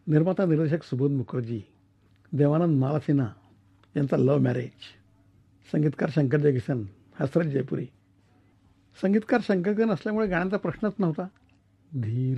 निर्माता निर्देशक सुबोध मुखर्जी, देवानंद मालासिन्हा यांचा लव्ह मॅरेज, संगीतकार शंकर जयकिसन, हसरत जयपुरी. संगीतकार शंकर जयकिसन असल्यामुळे गाण्याचा प्रश्नच नव्हता. धीर